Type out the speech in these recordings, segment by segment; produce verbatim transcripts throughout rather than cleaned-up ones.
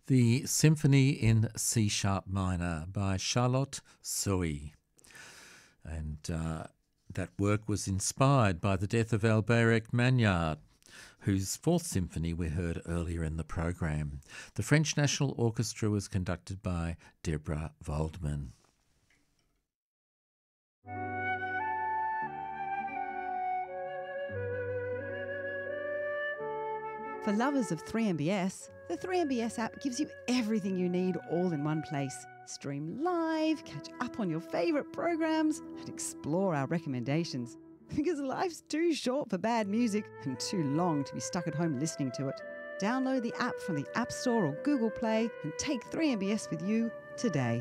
The Symphony in C Sharp Minor by Charlotte Sohi. And uh, that work was inspired by the death of Alberic Magnard, whose Fourth Symphony we heard earlier in the program. The French National Orchestra was conducted by Deborah Waldman. For lovers of three M B S, the three M B S app gives you everything you need all in one place. Stream live, catch up on your favourite programs, and explore our recommendations. Because life's too short for bad music and too long to be stuck at home listening to it. Download the app from the App Store or Google Play and take three M B S with you today.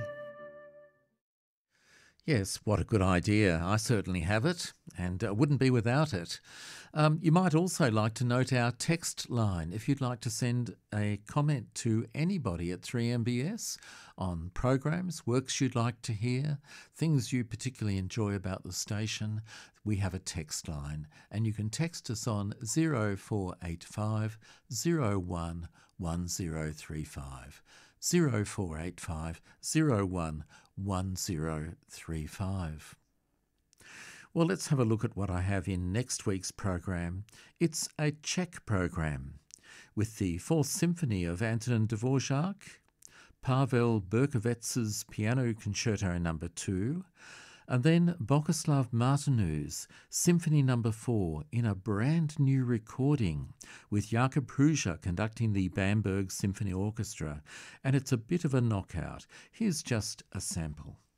Yes, what a good idea. I certainly have it and uh, wouldn't be without it. Um, you might also like to note our text line if you'd like to send a comment to anybody at three M B S on programs, works you'd like to hear, things you particularly enjoy about the station. We have a text line and you can text us on zero four eight five zero one one zero three five. zero four eight five zero one one zero three five. Well, let's have a look at what I have in next week's program. It's a Czech program with the Fourth Symphony of Antonin Dvorak, Pavel Berkowitz's Piano Concerto Number two, and then Boguslav Martinu's Symphony Number four in a brand new recording with Jakub Hrusa conducting the Bamberg Symphony Orchestra, and it's a bit of a knockout. Here's just a sample.